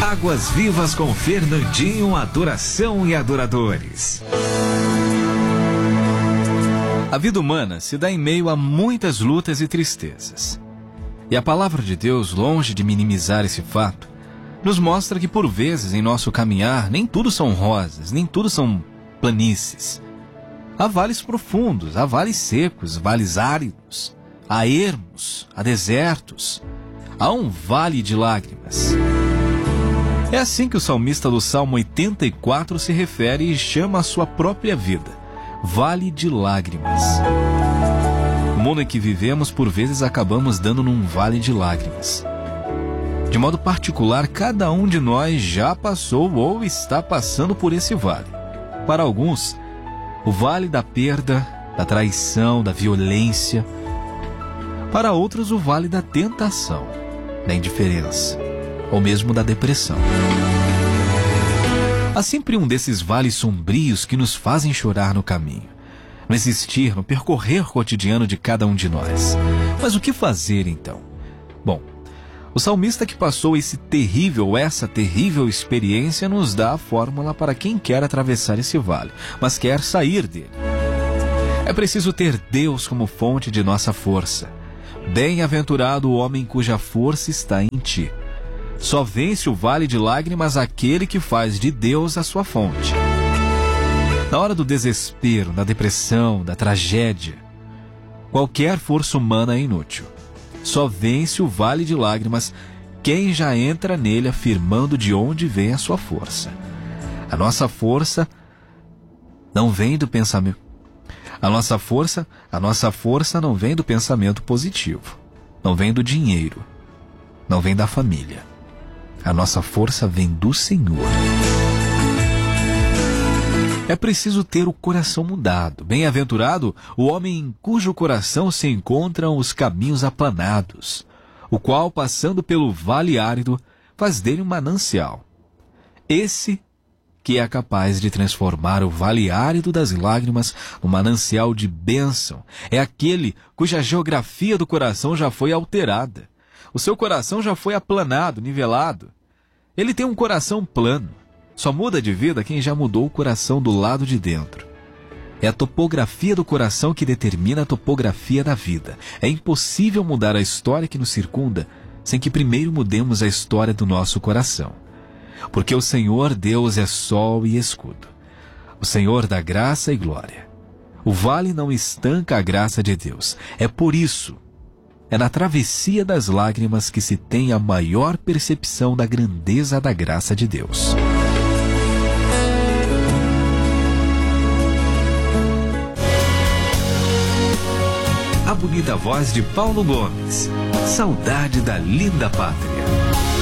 Águas Vivas com Fernandinho, adoração e adoradores. A vida humana se dá em meio a muitas lutas e tristezas. E a palavra de Deus, longe de minimizar esse fato, nos mostra que por vezes em nosso caminhar nem tudo são rosas, nem tudo são planícies. Há vales profundos, há vales secos, vales áridos, há ermos, há desertos, há um vale de lágrimas. É assim que o salmista do Salmo 84 se refere e chama a sua própria vida, vale de lágrimas. O mundo em que vivemos, por vezes, acabamos dando num vale de lágrimas. De modo particular, cada um de nós já passou ou está passando por esse vale. Para alguns, o vale da perda, da traição, da violência. Para outros, o vale da tentação, da indiferença, ou mesmo da depressão. Há sempre um desses vales sombrios que nos fazem chorar no caminho, no existir, no percorrer cotidiano de cada um de nós. Mas o que fazer então? Bom, o salmista que passou essa terrível experiência nos dá a fórmula para quem quer atravessar esse vale, mas quer sair dele. É preciso ter Deus como fonte de nossa força. Bem-aventurado o homem cuja força está em ti. Só vence o vale de lágrimas aquele que faz de Deus a sua fonte. Na hora do desespero, da depressão, da tragédia, qualquer força humana é inútil. Só vence o vale de lágrimas quem já entra nele afirmando de onde vem a sua força. A nossa força não vem do pensamento. A nossa força não vem do pensamento positivo. Não vem do dinheiro. Não vem da família. A nossa força vem do Senhor. É preciso ter o coração mudado. Bem-aventurado o homem em cujo coração se encontram os caminhos aplanados, o qual, passando pelo vale árido, faz dele um manancial. Esse que é capaz de transformar o vale árido das lágrimas num manancial de bênção, é aquele cuja geografia do coração já foi alterada. O seu coração já foi aplanado, nivelado. Ele tem um coração plano. Só muda de vida quem já mudou o coração do lado de dentro. É a topografia do coração que determina a topografia da vida. É impossível mudar a história que nos circunda sem que primeiro mudemos a história do nosso coração. Porque o Senhor Deus é sol e escudo. O Senhor dá graça e glória. O vale não estanca a graça de Deus. É por isso, é na travessia das lágrimas que se tem a maior percepção da grandeza da graça de Deus. A bonita voz de Paulo Gomes. Saudade da linda pátria.